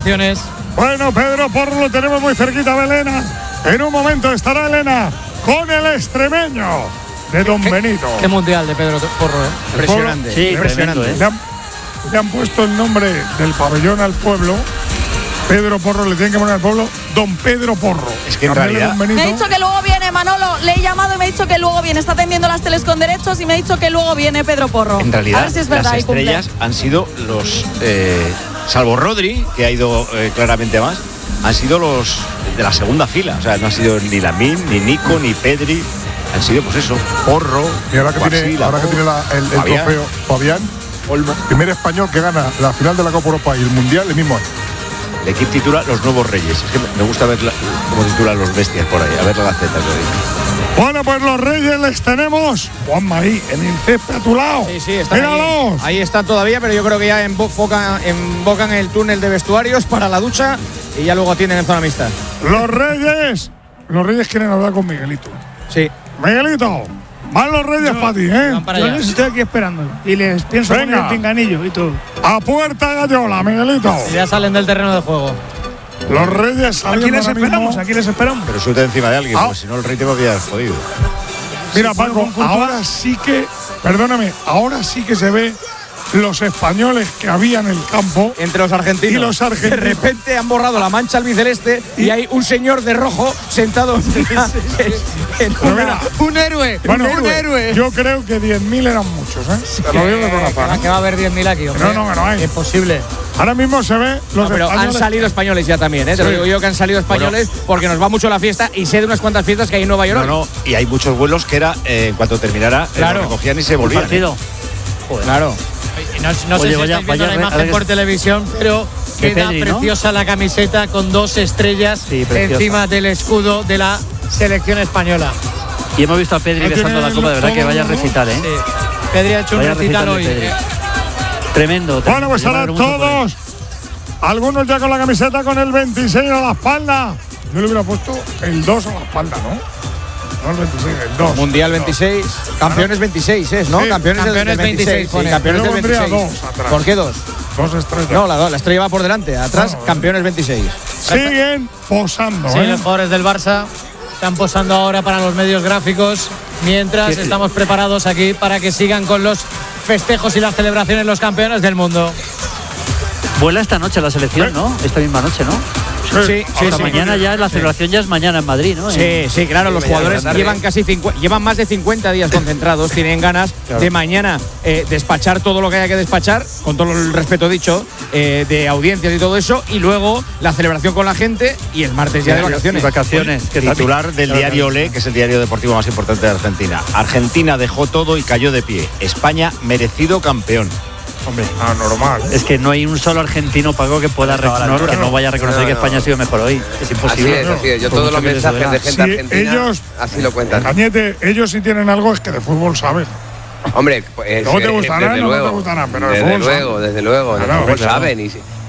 selecciones. Bueno, Pedro Porro lo tenemos muy cerquita de Elena. En un momento estará Elena con el extremeño de Don Benito. Qué mundial de Pedro Porro, ¿eh? Impresionante. Sí, impresionante. Le han puesto el nombre del pabellón al pueblo. Pedro Porro le tienen que poner al pueblo Don Pedro Porro. Es que en realidad me ha dicho que luego viene Manolo, le he llamado y me ha dicho que luego viene, está atendiendo las teles con derechos y me ha dicho que luego viene Pedro Porro. En realidad, a ver si es verdad, las estrellas han sido los, salvo Rodri, que ha ido claramente más, han sido los de la segunda fila. O sea, no ha sido ni Lamine, ni Nico, ni Pedri. Han sido, pues eso, Porro. Y ahora que tiene el trofeo Fabián, Olmo, primer español que gana la final de la Copa Europa y el Mundial el mismo año. El equipo titula Los Nuevos Reyes. Es que me gusta ver cómo titulan los bestias por ahí. A ver la gaceta que hoy. Bueno, pues los Reyes les tenemos. Juanma ahí, en el césped a tu lado. Sí, están ahí están todavía, pero yo creo que ya embocan el túnel de vestuarios para la ducha y ya luego atienden en zona mixta. Los Reyes quieren hablar con Miguelito. Sí. Miguelito, van los Reyes para ti, ¿eh? Yo les estoy aquí esperando y les pienso poner el pinganillo y todo. A puerta gallola, Miguelito. Ya salen del terreno de juego. Los Reyes aquí les esperamos, aquí les esperamos. Pero suelta encima de alguien, porque si no el rey te va a pillar jodido. Mira, Paco, ahora sí que, perdóname, ahora sí que se ve los españoles que había en el campo entre los argentinos. Y los argentinos. De repente han borrado la mancha albiceleste y hay un señor de rojo sentado un héroe. Bueno, un héroe. Yo creo que 10.000 eran muchos, ¿eh? Te lo digo de corazón. Que va a haber 10.000 aquí, hombre. No hay. Es posible. Ahora mismo se ve los pero españoles. han salido españoles ya también, ¿eh? Te lo digo yo que han salido españoles porque nos va mucho la fiesta y sé de unas cuantas fiestas que hay en Nueva York. No, y hay muchos vuelos que era, en cuanto terminara, lo recogían y se volvían. Partido. Claro. No sé si estáis viendo la imagen por televisión, pero queda Pedri, preciosa, ¿no? La camiseta con 2 estrellas encima del escudo de la selección española. Y hemos visto a Pedri besando la copa, de verdad que vaya a recitar, ¿eh? Sí. Pedri ha hecho un recital hoy. Tremendo. Bueno, pues ahora todos. Algunos ya con la camiseta con el 26 a la espalda. Yo le hubiera puesto el 2 a la espalda, ¿no? No el 26, el 2. Mundial 26. Campeones 26 es, ¿no? Sí, campeones del 26. Sí, campeones del 26. 2 atrás. ¿Por qué 2? 2 estrellas. No, la estrella va por delante. Atrás, campeones 26. Siguen posando, Sí, los jugadores del Barça están posando ahora para los medios gráficos, mientras estamos preparados aquí para que sigan con los festejos y las celebraciones los campeones del mundo. Vuela esta noche la selección, ¿no? Esta misma noche, ¿no? Sí. Mañana ya, la celebración ya es mañana en Madrid, ¿no? Sí, claro, los jugadores llevan más de 50 días concentrados, tienen ganas de mañana despachar todo lo que haya que despachar, con todo el respeto dicho, de audiencias y todo eso, y luego la celebración con la gente y el martes ya de vacaciones. Titular del diario Olé, que es el diario deportivo más importante de Argentina. Argentina dejó todo y cayó de pie. España merecido campeón. Hombre, normal. Es que no hay un solo argentino, Paco, que pueda que no vaya a reconocer que España ha sido mejor hoy. Es imposible. Así es. Yo todos los mensajes de gente argentina ellos, así lo cuentan. Cañete, ellos sí tienen algo, es que de fútbol saben. Hombre, pues, no te gustará, no te gustará, pero desde luego, de fútbol saben.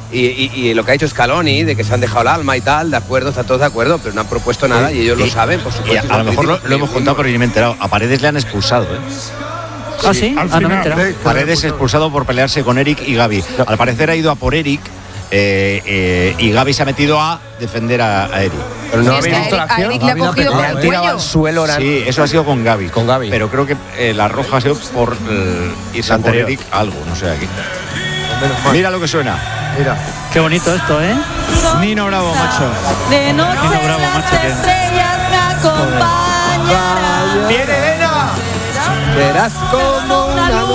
Y lo que ha hecho Scaloni, de que se han dejado el alma y tal, de acuerdo, están todos de acuerdo, pero no han propuesto nada y ellos lo saben, por supuesto. A lo mejor lo hemos contado, pero yo me he enterado. A Paredes le han expulsado, ¿eh? ¿Ah, sí? No me he enterado. Paredes expulsado por pelearse con Eric y Gavi. Al parecer ha ido a por Eric y Gavi se ha metido a defender a Eric. Pero no habéis visto la acción. Le ha cogido le han tirado al suelo. Sí, eso ha sido con Gavi. Pero creo que la roja ha sido por irse a por Eric algo, no sé aquí. Mira lo que suena. Mira. Qué bonito esto, ¿eh? Nino Bravo, macho. De noche las estrellas me acompañarán. ¡Viene Elena! Verás como una